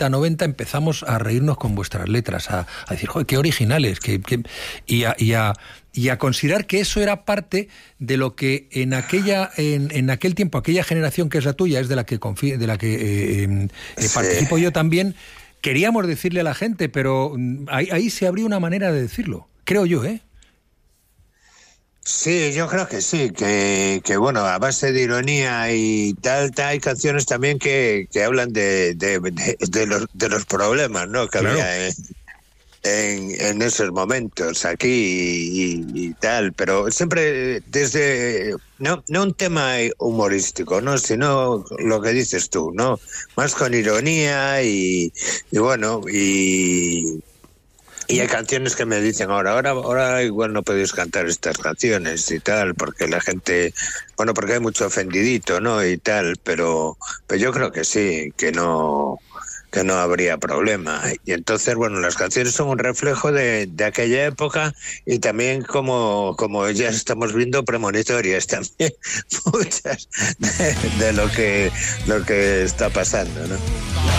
80, 90 empezamos a reírnos con vuestras letras, a decir, joder, qué originales, y a considerar que eso era parte de lo que en aquel tiempo, aquella generación que es la tuya, es de la que participo yo también, queríamos decirle a la gente, pero ahí se abrió una manera de decirlo, creo yo, ¿eh? Sí, yo creo que sí, que bueno, a base de ironía y tal, hay canciones también que hablan de los problemas, ¿no? Que claro. había en esos momentos aquí y tal, pero siempre desde no un tema humorístico, ¿no? Sino lo que dices tú, ¿no? Más con ironía y bueno, y hay canciones que me dicen ahora igual no podéis cantar estas canciones y tal, porque la gente, bueno, porque hay mucho ofendidito, ¿no? Y tal, pero yo creo que sí, que no habría problema. Y entonces, bueno, las canciones son un reflejo de aquella época y también, como ya estamos viendo, premonitorias también, muchas de lo que está pasando, ¿no?